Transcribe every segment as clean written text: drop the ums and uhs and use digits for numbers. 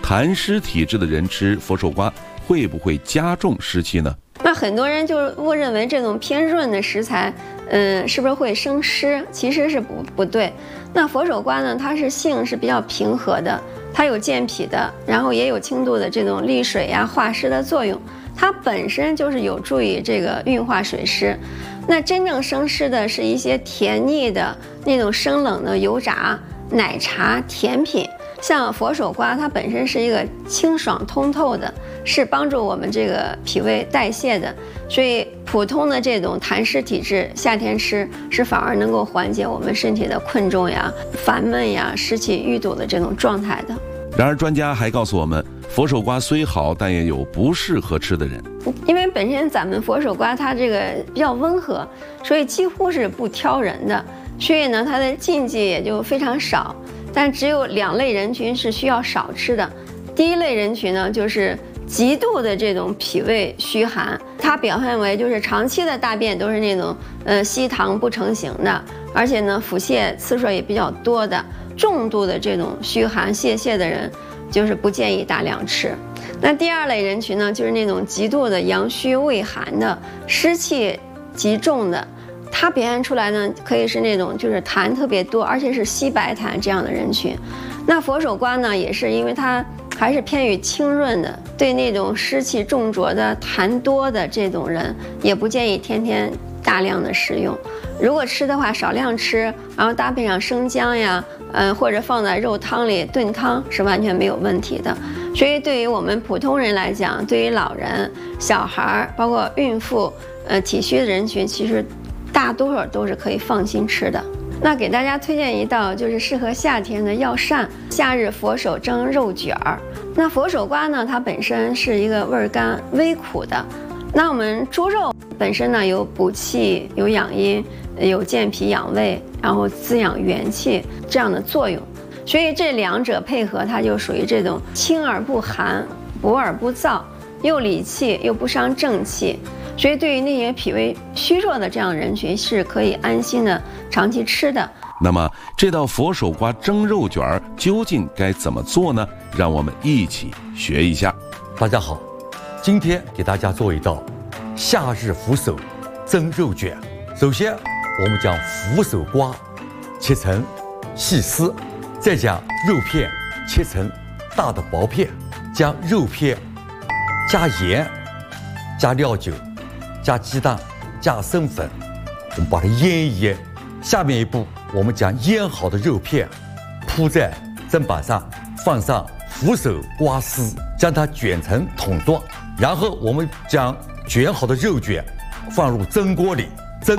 痰湿体质的人吃佛手瓜会不会加重湿气呢？ 那很多人就误认为这种偏润的食材，是不是会生湿？其实是不对。那佛手瓜呢，它是性是比较平和的，它有健脾的，然后也有轻度的这种利水呀、化湿的作用。它本身就是有助于这个运化水湿。那真正生湿的是一些甜腻的那种生冷的油炸、奶茶、甜品。像佛手瓜，它本身是一个清爽通透的，是帮助我们这个脾胃代谢的，所以普通的这种痰湿体质，夏天吃是反而能够缓解我们身体的困重呀、烦闷呀、湿气淤堵的这种状态的。 然而，专家还告诉我们，佛手瓜虽好，但也有不适合吃的人。 因为本身咱们佛手瓜它这个比较温和，所以几乎是不挑人的，所以呢，它的禁忌也就非常少。但只有2类人群是需要少吃的。第一类人群呢，就是极度的这种脾胃虚寒，它表现为就是长期的大便都是那种稀溏不成形的，而且呢腹泻次数也比较多的，重度的这种虚寒泄泻的人，就是不建议大量吃。那第2类人群呢，就是那种极度的阳虚畏寒的，湿气极重的。它表现出来呢，可以是那种就是痰特别多，而且是稀白痰这样的人群。那佛手瓜呢，也是因为它还是偏于清润的，对那种湿气重浊的、痰多的这种人，也不建议天天大量的食用。如果吃的话，少量吃，然后搭配上生姜呀，或者放在肉汤里炖汤是完全没有问题的。所以对于我们普通人来讲，对于老人、小孩，包括孕妇、体虚的人群，其实大多数都是可以放心吃的。那给大家推荐一道就是适合夏天的药膳——夏日佛手蒸肉卷儿。那佛手瓜呢，它本身是一个味甘微苦的。那我们猪肉本身呢，有补气、有养阴、有健脾养胃，然后滋养元气这样的作用。所以这2者配合，它就属于这种清而不寒、补而不燥，又理气又不伤正气。所以对于那些脾胃虚弱的这样的人群，是可以安心的长期吃的。 那么这道佛手瓜蒸肉卷儿究竟该怎么做呢？让我们一起学一下。 大家好，今天给大家做一道夏日佛手蒸肉卷。首先我们将佛手瓜切成细丝，再将肉片切成大的薄片，将肉片加盐、加料酒、加鸡蛋、加生粉，我们把它腌一腌。下面一步，我们将腌好的肉片铺在砧板上，放上佛手瓜丝，将它卷成筒状。然后我们将卷好的肉卷放入蒸锅里蒸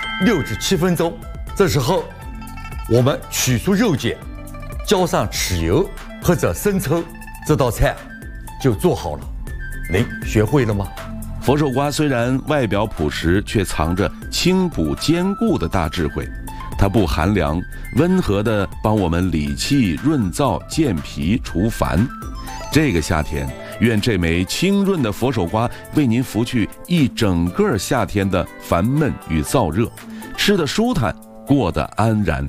6至7分钟。这时候我们取出肉卷，浇上豉油或者生抽，这道菜就做好了。您学会了吗？ 佛手瓜虽然外表朴实，却藏着清补兼顾的大智慧。它不寒凉，温和地帮我们理气润燥、健脾除烦。这个夏天，愿这枚清润的佛手瓜为您拂去一整个夏天的烦闷与燥热，吃得舒坦，过得安然。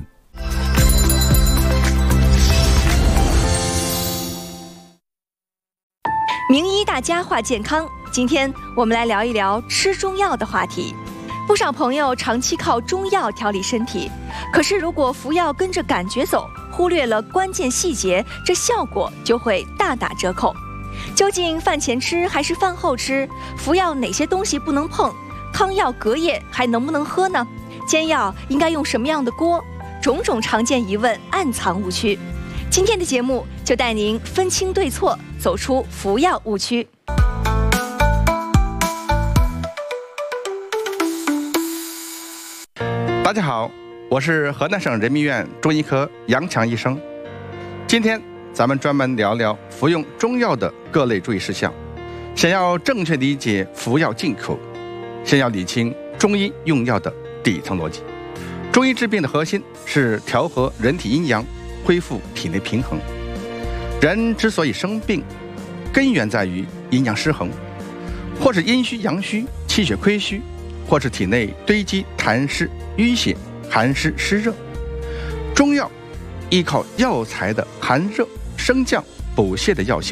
名医大家话健康，今天我们来聊一聊吃中药的话题。不少朋友长期靠中药调理身体，可是如果服药跟着感觉走，忽略了关键细节，这效果就会大打折扣。究竟饭前吃还是饭后吃？服药哪些东西不能碰？汤药隔夜还能不能喝呢？煎药应该用什么样的锅？种种常见疑问，暗藏误区。今天的节目就带您分清对错，走出服药误区。 大家好，我是河南省人民医院中医科杨强医生。今天咱们专门聊聊服用中药的各类注意事项。想要正确理解服药进口，先要理清中医用药的底层逻辑。中医治病的核心是调和人体阴阳，恢复体内平衡。人之所以生病，根源在于阴阳失衡，或是阴虚阳虚、气血亏虚，或是体内堆积痰湿淤血、寒湿湿热。中药依靠药材的寒热升降补泻的药性，